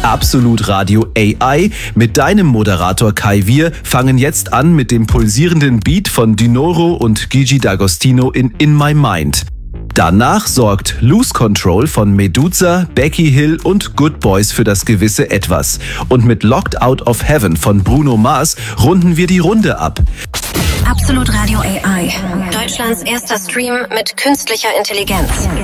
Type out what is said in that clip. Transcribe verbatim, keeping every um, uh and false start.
Absolut Radio A I mit deinem Moderator Kai Wir fangen jetzt an mit dem pulsierenden Beat von Dinoro und Gigi D'Agostino in In My Mind. Danach sorgt Lose Control von Meduza, Becky Hill und Good Boys für das gewisse Etwas. Und mit Locked Out of Heaven von Bruno Mars runden wir die Runde ab. Absolut Radio A I. Deutschlands erster Stream mit künstlicher Intelligenz.